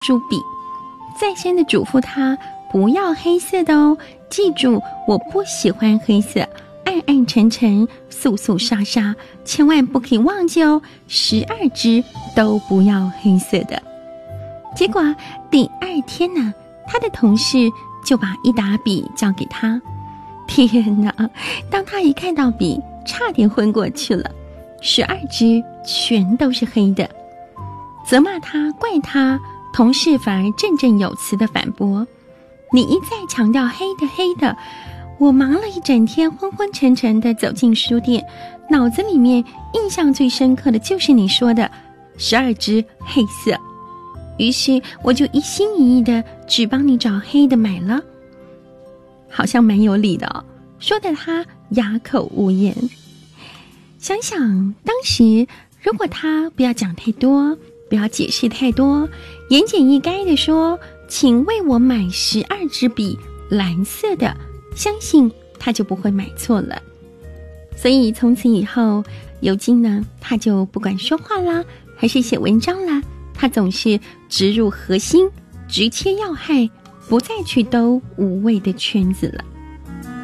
住笔，再三的嘱咐他不要黑色的哦，记住我不喜欢黑色，暗暗沉沉，肃肃杀杀，千万不可以忘记哦，12支都不要黑色的。结果第2天呢，他的同事就把一打笔交给他。天哪，当他一看到笔，差点昏过去了，12支全都是黑的。责骂他，怪他，同事反而振振有词地反驳，你一再强调黑的黑的，我忙了一整天，昏昏沉沉地走进书店，脑子里面印象最深刻的就是你说的12支黑色，于是我就一心一意地只帮你找黑的买了。好像蛮有理的哦，说得他哑口无言。想想当时如果他不要讲太多，不要解释太多，言简意赅地说请为我买12支笔，蓝色的，相信他就不会买错了。所以从此以后，尤金呢，他就不管说话啦，还是写文章啦，他总是直入核心，直切要害，不再去兜无谓的圈子了。